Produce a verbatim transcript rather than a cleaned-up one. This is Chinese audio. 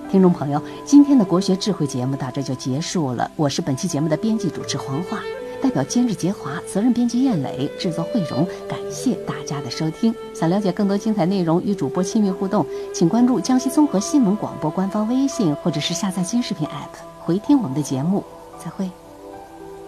听众朋友，今天的国学智慧节目到这就结束了。我是本期节目的编辑主持黄华，代表监制杰华，责任编辑燕磊，制作慧荣，感谢大家的收听。想了解更多精彩内容，与主播亲密互动，请关注江西综合新闻广播官方微信，或者是下载金视频 A P P 回听我们的节目。再会。